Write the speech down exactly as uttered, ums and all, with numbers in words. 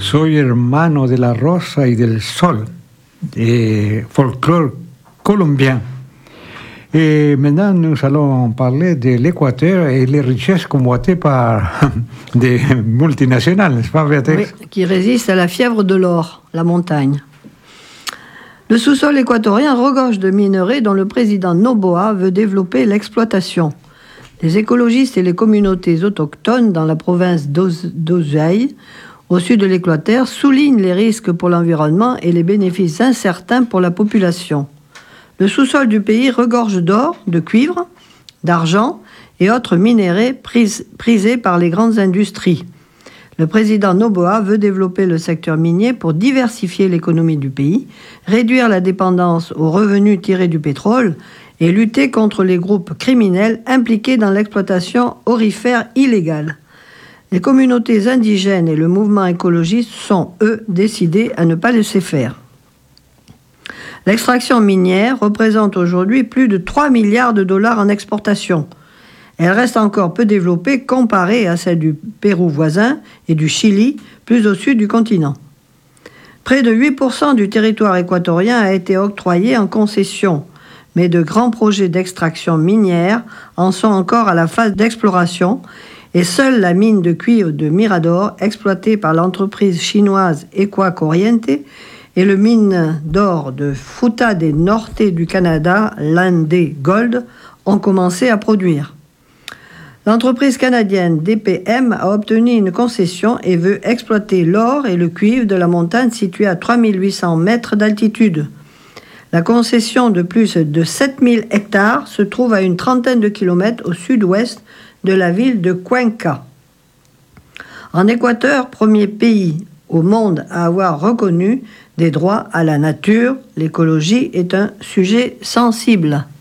Soy hermano de la rosa y del sol, et folklore colombien. Et maintenant, nous allons parler de l'Équateur et les richesses convoitées par des multinationales, n'est-ce pas, Béatrice? Oui, qui résistent à la fièvre de l'or, la montagne. Le sous-sol équatorien regorge de minerais dont le président Noboa veut développer l'exploitation. Les écologistes et les communautés autochtones dans la province d'Osaï, au sud de l'Équateur, soulignent les risques pour l'environnement et les bénéfices incertains pour la population. Le sous-sol du pays regorge d'or, de cuivre, d'argent et autres minéraux pris- prisés par les grandes industries. Le président Noboa veut développer le secteur minier pour diversifier l'économie du pays, réduire la dépendance aux revenus tirés du pétrole et lutter contre les groupes criminels impliqués dans l'exploitation aurifère illégale. Les communautés indigènes et le mouvement écologiste sont, eux, décidés à ne pas laisser faire. L'extraction minière représente aujourd'hui plus de trois milliards de dollars en exportation. Elle reste encore peu développée comparée à celle du Pérou voisin et du Chili, plus au sud du continent. Près de huit pour cent du territoire équatorien a été octroyé en concession, mais de grands projets d'extraction minière en sont encore à la phase d'exploration et seule la mine de cuivre de Mirador, exploitée par l'entreprise chinoise Equa Corriente, et le mine d'or de Fruta del Norte du Canada, Lande Gold, ont commencé à produire. L'entreprise canadienne D P M a obtenu une concession et veut exploiter l'or et le cuivre de la montagne située à trois mille huit cents mètres d'altitude. La concession de plus de sept mille hectares se trouve à une trentaine de kilomètres au sud-ouest de la ville de Cuenca. En Équateur, premier pays au monde à avoir reconnu des droits à la nature, l'écologie est un sujet sensible.